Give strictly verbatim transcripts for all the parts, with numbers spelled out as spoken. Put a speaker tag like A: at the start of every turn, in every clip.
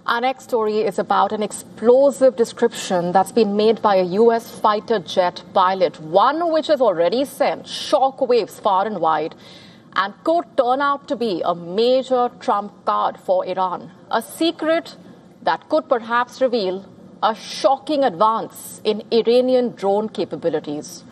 A: Our next story is about an explosive description that's been made by a U S fighter jet pilot, one which has already sent shockwaves far and wide and could turn out to be a major trump card for Iran, a secret that could perhaps reveal a shocking advance in Iranian drone capabilities.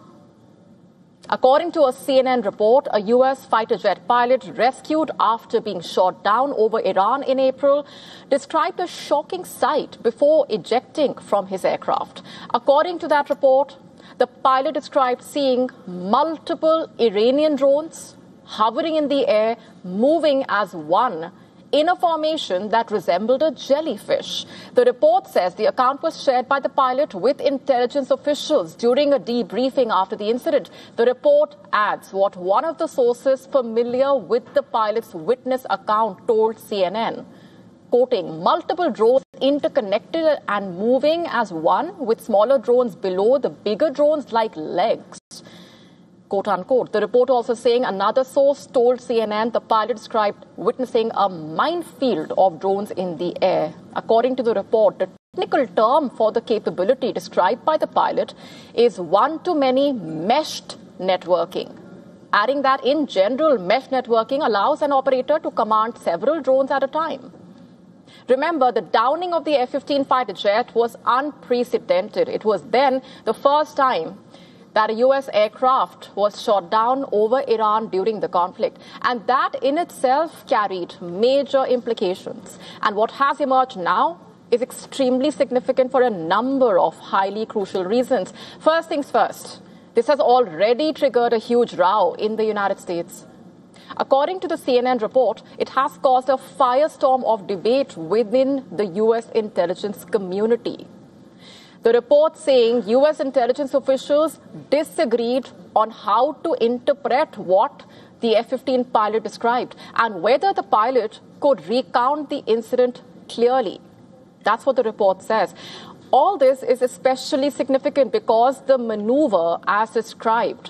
A: According to a C N N report, a U S fighter jet pilot rescued after being shot down over Iran in April described a shocking sight before ejecting from his aircraft. According to that report, the pilot described seeing multiple Iranian drones hovering in the air, moving as one in a formation that resembled a jellyfish. The report says the account was shared by the pilot with intelligence officials during a debriefing after the incident. The report adds what one of the sources familiar with the pilot's witness account told C N N, quoting, multiple drones interconnected and moving as one, with smaller drones below the bigger drones like legs, quote unquote. The report also saying another source told C N N the pilot described witnessing a minefield of drones in the air. According to the report, the technical term for the capability described by the pilot is one-to-many meshed networking, adding that in general, mesh networking allows an operator to command several drones at a time. Remember, the downing of the F fifteen fighter jet was unprecedented. It was then the first time that a U S aircraft was shot down over Iran during the conflict. And that in itself carried major implications. And what has emerged now is extremely significant for a number of highly crucial reasons. First things first, this has already triggered a huge row in the United States. According to the C N N report, it has caused a firestorm of debate within the U S intelligence community. The report saying U S intelligence officials disagreed on how to interpret what the F fifteen pilot described and whether the pilot could recount the incident clearly. That's what the report says. All this is especially significant because the maneuver, as described,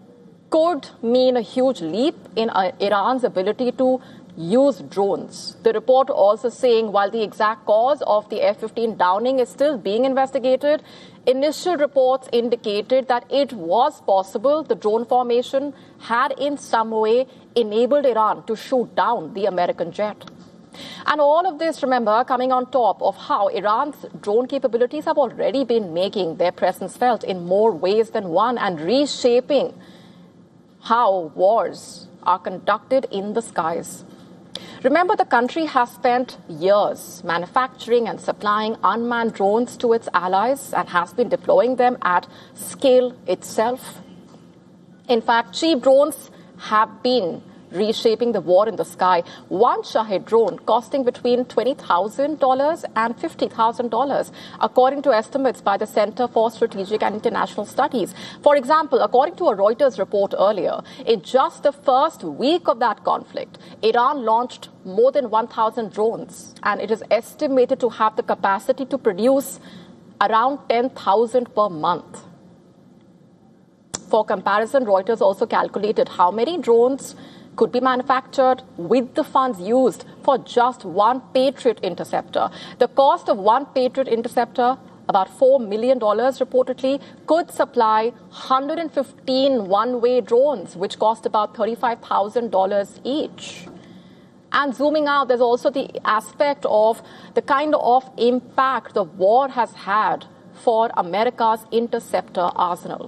A: could mean a huge leap in Iran's ability to use drones. The report also saying while the exact cause of the F fifteen downing is still being investigated, initial reports indicated that it was possible the drone formation had in some way enabled Iran to shoot down the American jet. And all of this, remember, coming on top of how Iran's drone capabilities have already been making their presence felt in more ways than one and reshaping how wars are conducted in the skies. Remember, the country has spent years manufacturing and supplying unmanned drones to its allies and has been deploying them at scale itself. In fact, cheap drones have been reshaping the war in the sky. One Shahed drone costing between twenty thousand dollars and fifty thousand dollars, according to estimates by the Center for Strategic and International Studies. For example, according to a Reuters report earlier, in just the first week of that conflict, Iran launched more than one thousand drones, and it is estimated to have the capacity to produce around ten thousand per month. For comparison, Reuters also calculated how many drones could be manufactured with the funds used for just one Patriot interceptor. The cost of one Patriot interceptor, about four million dollars reportedly, could supply one hundred fifteen one-way drones, which cost about thirty-five thousand dollars each. And zooming out, there's also the aspect of the kind of impact the war has had for America's interceptor arsenal.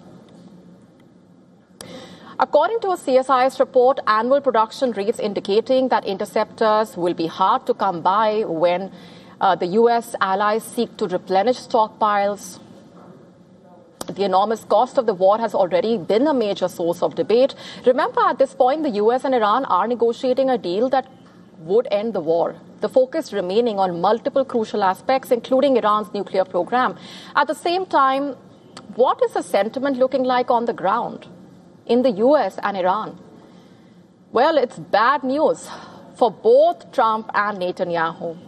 A: According to a C S I S report, annual production rates indicating that interceptors will be hard to come by when uh, the U S allies seek to replenish stockpiles. The enormous cost of the war has already been a major source of debate. Remember, at this point, the U S and Iran are negotiating a deal that would end the war, the focus remaining on multiple crucial aspects, including Iran's nuclear program. At the same time, what is the sentiment looking like on the ground in the U S and Iran? Well, it's bad news for both Trump and Netanyahu.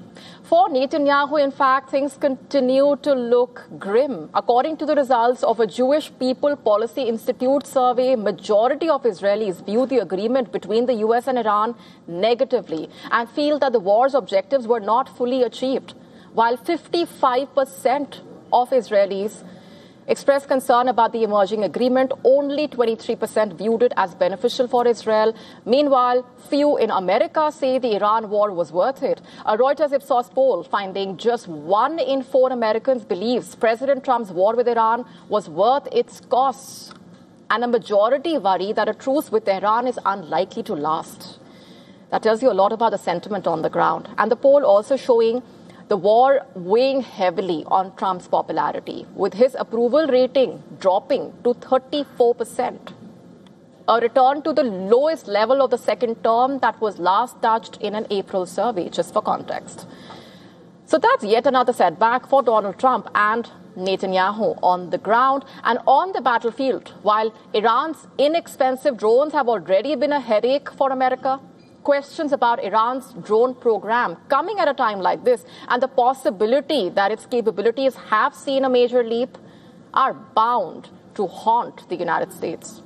A: For Netanyahu, in fact, things continue to look grim. According to the results of a Jewish People Policy Institute survey, majority of Israelis view the agreement between the U S and Iran negatively and feel that the war's objectives were not fully achieved, while fifty-five percent of Israelis expressed concern about the emerging agreement. Only twenty-three percent viewed it as beneficial for Israel. Meanwhile, few in America say the Iran war was worth it. A Reuters Ipsos poll finding just one in four Americans believes President Trump's war with Iran was worth its costs. And a majority worry that a truce with Iran is unlikely to last. That tells you a lot about the sentiment on the ground. And the poll also showing the war weighing heavily on Trump's popularity, with his approval rating dropping to thirty-four percent. A return to the lowest level of the second term that was last touched in an April survey, just for context. So that's yet another setback for Donald Trump and Netanyahu on the ground. And on the battlefield, while Iran's inexpensive drones have already been a headache for America, questions about Iran's drone program coming at a time like this and the possibility that its capabilities have seen a major leap are bound to haunt the United States.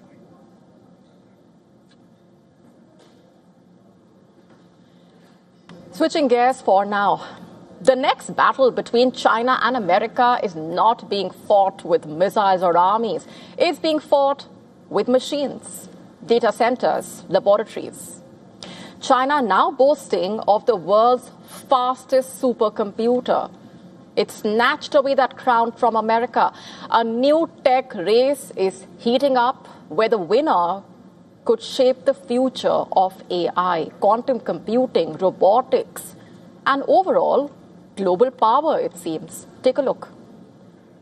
A: Switching gears for now. The next battle between China and America is not being fought with missiles or armies. It's being fought with machines, data centers, laboratories. China now boasting of the world's fastest supercomputer. It snatched away that crown from America. A new tech race is heating up where the winner could shape the future of A I, quantum computing, robotics, and overall global power, it seems. Take a look.